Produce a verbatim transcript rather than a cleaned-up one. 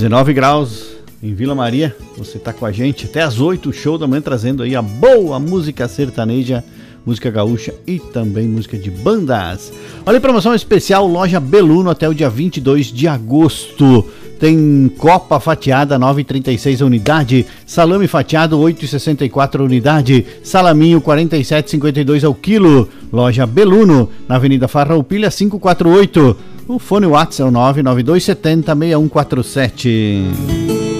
dezenove graus em Vila Maria. Você tá com a gente até as oito, show da manhã, trazendo aí a boa música sertaneja, música gaúcha e também música de bandas. Olha a promoção especial Loja Beluno até o dia vinte e dois de agosto. Tem copa fatiada nove e trinta e seis a unidade, salame fatiado oito e sessenta e quatro a unidade, salaminho quarenta e sete e cinquenta e dois ao quilo. Loja Beluno, na Avenida Farroupilha quinhentos e quarenta e oito. O fone WhatsApp é o nove nove dois sete zero seis um quatro sete.